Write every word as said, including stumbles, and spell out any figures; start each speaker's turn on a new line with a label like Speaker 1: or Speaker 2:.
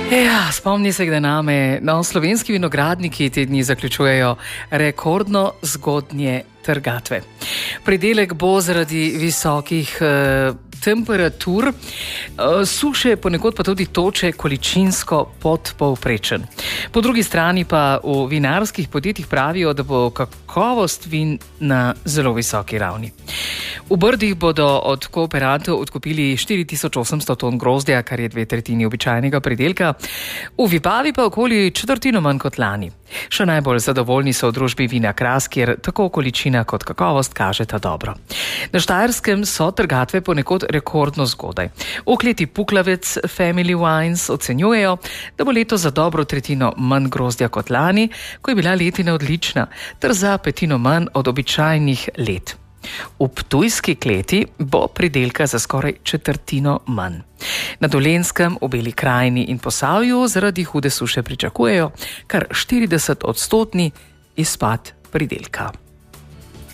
Speaker 1: Ja, spomni se, da name, no, slovenski vinogradniki te dni zaključujejo rekordno zgodnje trgatve. Pridelek bo zaradi visokih eh, temperatur, eh, suše, ponekod pa tudi toče, količinsko podpovprečen. Po drugi strani pa v vinarskih podjetjih pravijo, da bo kakovost vin na zelo visoki ravni. V Brdih bodo od kooperantov odkupili štiri tisoč osemsto ton grozdja, kar je dve tretjini običajnega pridelka, v Vipavi pa okoli četrtino manj kot lani. Še najbolj zadovoljni so v družbi Vina Kras, kjer tako količina kot kakovost kažeta dobro. Na Štajerskem so trgatve ponekod rekordno zgodaj. V kleti Puklavec Family Wines ocenjujejo, da bo leto za dobro tretjino manj grozdja kot lani, ko je bila letina odlična, ter za petino manj od običajnih let. V Ptujski kleti bo pridelka za skoraj četrtino manj. Na Dolenjskem, v Beli krajini in Posavju zaradi hude suše pričakujejo kar štirideset odstotni izpad pridelka.